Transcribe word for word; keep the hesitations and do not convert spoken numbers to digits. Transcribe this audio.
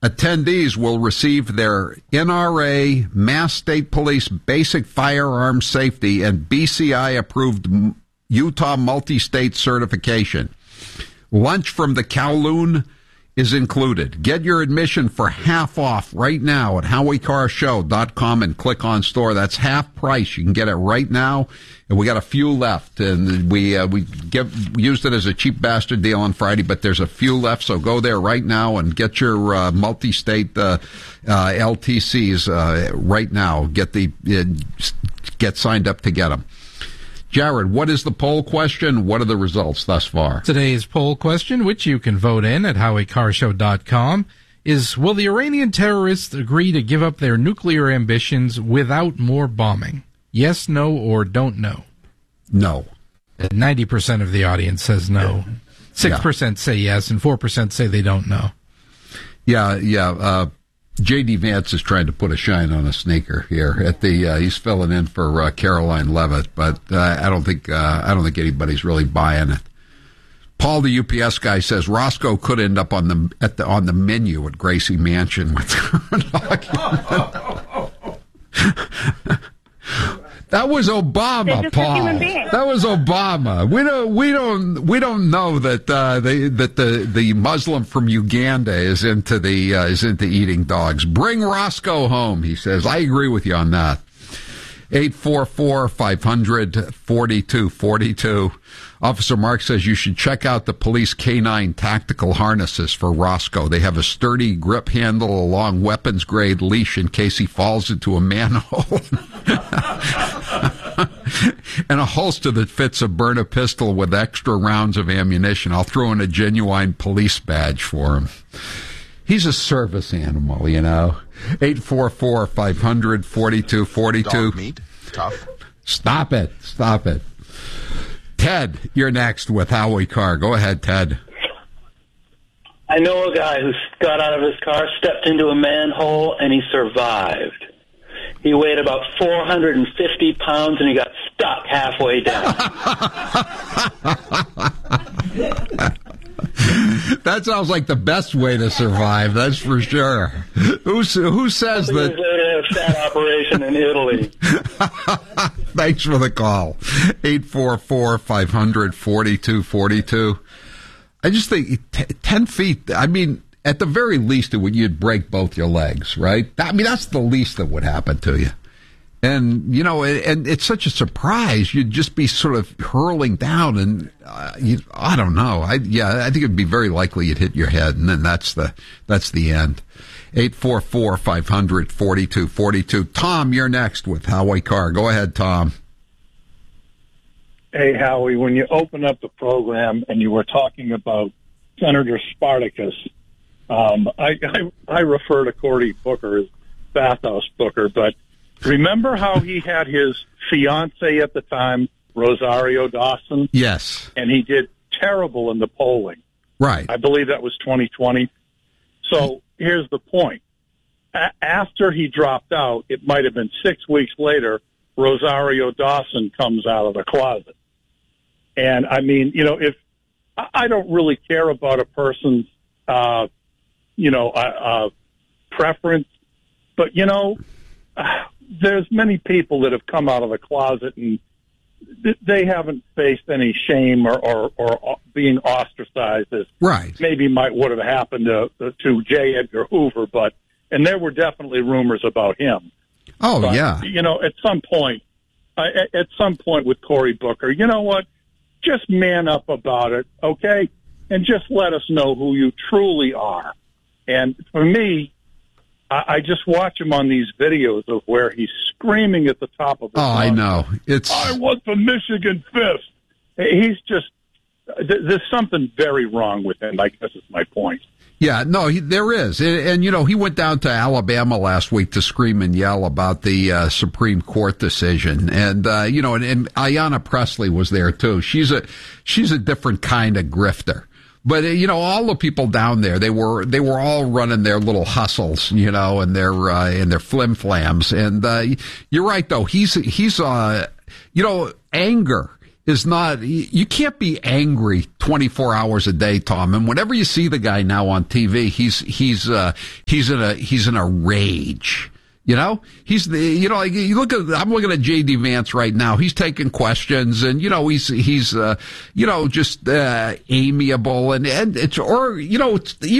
Attendees will receive their N R A, Mass State Police Basic Firearm Safety, and B C I-approved Utah multi-state certification. Lunch from the Kowloon is included. Get your admission for half off right now at howie car show dot com and click on store. That's half price. You can get it right now, and we got a few left. And we uh, we give, we used it as a cheap bastard deal on Friday, but there's a few left. So go there right now and get your uh, multi-state uh, uh, L T Cs uh, right now. Get the uh, get signed up to get them. Jared, what is the poll question? What are the results thus far? Today's poll question, which you can vote in at howie car show dot com, is will the Iranian terrorists agree to give up their nuclear ambitions without more bombing? Yes, no, or don't know? No. ninety percent of the audience says no. six percent yeah. say yes, and four percent say they don't know. Yeah, yeah. Uh, J D. Vance is trying to put a shine on a sneaker here at the. Uh, he's filling in for uh, Caroline Levitt, but uh, I don't think uh, I don't think anybody's really buying it. Paul, the U P S guy, says Roscoe could end up on the at the on the menu at Gracie Mansion with current argument. That was Obama, Paul. That was Obama. We don't, we don't, we don't know that uh, the that the, the Muslim from Uganda is into the uh, is into eating dogs. Bring Roscoe home, he says. I agree with you on that. Eight four four five hundred forty two forty two. Officer Mark says you should check out the police K nine tactical harnesses for Roscoe. They have a sturdy grip handle, a long weapons grade leash in case he falls into a manhole, and a holster that fits a burner pistol with extra rounds of ammunition. I'll throw in a genuine police badge for him. He's a service animal, you know. Eight four four five hundred forty two forty two. Dog meat, tough. Stop it! Stop it! Ted, you're next with Howie Carr. Go ahead, Ted. I know a guy who got out of his car, stepped into a manhole, and he survived. He weighed about four hundred fifty pounds, and he got stuck halfway down. That sounds like the best way to survive, that's for sure. Who, who says that? Years later, they had a fat operation in Italy. Thanks for the call. eight four four five hundred forty-two forty-two. I just think t- ten feet, I mean, at the very least, it would, you'd break both your legs, right? I mean, that's the least that would happen to you. And, you know, and it's such a surprise. You'd just be sort of hurling down and, uh, you, I don't know. I, yeah, I think it'd be very likely you'd hit your head, and then that's the, that's the end. eight four four five hundred forty-two forty-two. Tom, you're next with Howie Carr. Go ahead, Tom. Hey, Howie, when you open up the program and you were talking about Senator Spartacus, um, I, I, I refer to Cory Booker as Bathhouse Booker, but remember how he had his fiancée at the time, Rosario Dawson? Yes. And he did terrible in the polling. Right. I believe that was twenty twenty. So here's the point. A- after he dropped out, it might have been six weeks later, Rosario Dawson comes out of the closet. And, I mean, you know, if I don't really care about a person's, uh, you know, uh, uh, preference, but, you know, uh, there's many people that have come out of the closet and th- they haven't faced any shame or, or, or being ostracized as right. maybe might would have happened to, to J. Edgar Hoover, but, and there were definitely rumors about him. Oh, but, yeah. You know, at some point, uh, at some point with Cory Booker, you know what? Just man up about it, okay? And just let us know who you truly are. And for me, I, I just watch him on these videos of where he's screaming at the top of his Oh, lungs, I know. It's I want the Michigan fist. He's just, there's something very wrong with him, I guess is my point. Yeah, no, he, there is. And, and, you know, he went down to Alabama last week to scream and yell about the uh, Supreme Court decision. And, uh, you know, and, and Ayanna Pressley was there, too. She's a she's a different kind of grifter. But, uh, you know, all the people down there, they were they were all running their little hustles, you know, and their, uh, and their flim-flams. And uh, you're right, though. He's, he's uh, you know, anger is not, you can't be angry twenty-four hours a day, Tom. And whenever you see the guy now on T V, he's, he's, uh, he's in a, he's in a rage. You know, he's the, you know, like you look at, I'm looking at J D Vance right now. He's taking questions and, you know, he's, he's, uh, you know, just, uh, amiable and, and it's, or, you know, it's even